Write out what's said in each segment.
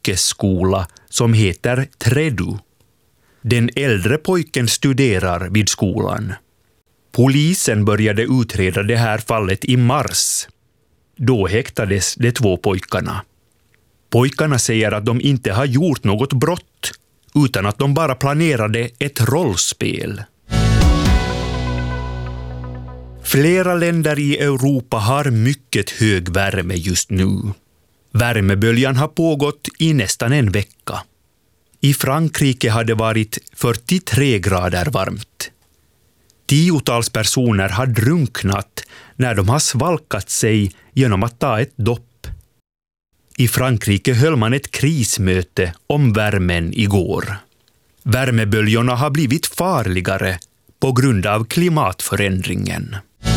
yrkesskola som heter Tredu. Den äldre pojken studerar vid skolan. Polisen började utreda det här fallet i mars. Då häktades de 2 pojkarna. Pojkarna säger att de inte har gjort något brott, utan att de bara planerade ett rollspel. Flera länder i Europa har mycket hög värme just nu. Värmeböljan har pågått i nästan en vecka. I Frankrike har det varit 43 grader varmt. 10-tals personer har drunknat när de har svalkat sig genom att ta ett dopp. I Frankrike höll man ett krismöte om värmen igår. Värmeböljorna har blivit farligare på grund av klimatförändringen.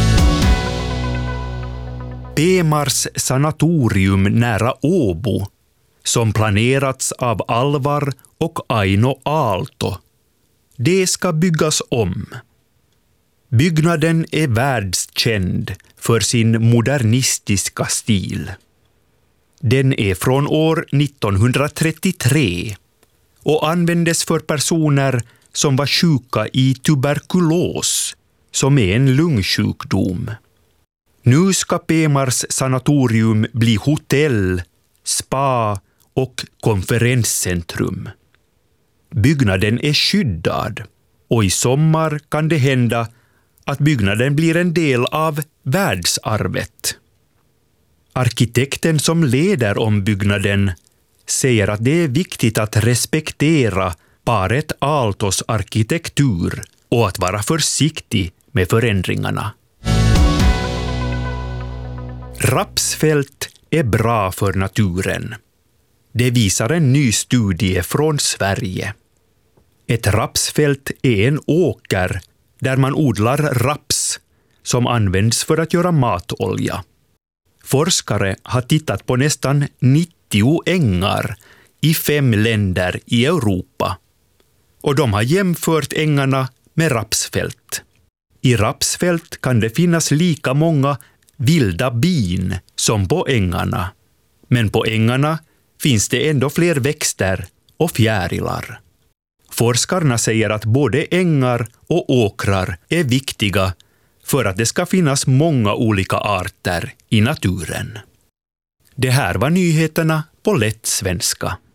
P-Mars sanatorium nära Åbo, som planerats av Alvar och Aino Aalto, det ska byggas om. Byggnaden är världskänd för sin modernistiska stil. Den är från år 1933 och användes för personer som var sjuka i tuberkulos, som är en lungsjukdom. Nu ska P-Mars sanatorium bli hotell, spa och konferenscentrum. Byggnaden är skyddad och i sommar kan det hända att byggnaden blir en del av världsarvet. Arkitekten som leder ombyggnaden säger att det är viktigt att respektera paret Aaltos arkitektur och att vara försiktig med förändringarna. Rapsfält är bra för naturen. Det visar en ny studie från Sverige. Ett rapsfält är en åker där man odlar raps som används för att göra matolja. Forskare har tittat på nästan 90 ängar i 5 länder i Europa. Och de har jämfört ängarna med rapsfält. I rapsfält kan det finnas lika många vilda bin som på ängarna. Men på ängarna finns det ändå fler växter och fjärilar. Forskarna säger att både ängar och åkrar är viktiga för att det ska finnas många olika arter i naturen. Det här var nyheterna på lätt svenska.